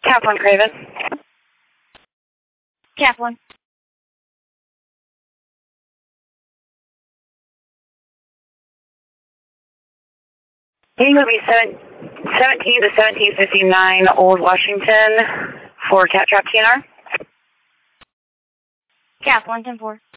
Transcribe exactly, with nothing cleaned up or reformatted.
Kaplan Craven. Kaplan. He would be seventeen to seventeen fifty-nine Old Washington for Cat Trap T N R. Kaplan, ten four.